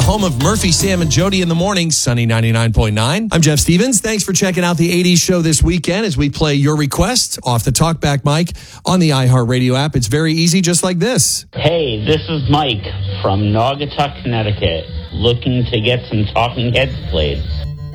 home of Murphy, Sam, and Jody in the morning, Sunny 99.9. I'm Jeff Stevens. Thanks for checking out the 80s show this weekend as we play your request off the TalkBack mic on the iHeartRadio app. It's very easy, just like this. Hey, this is Mike from Naugatuck, Connecticut, looking to get some Talking Heads played.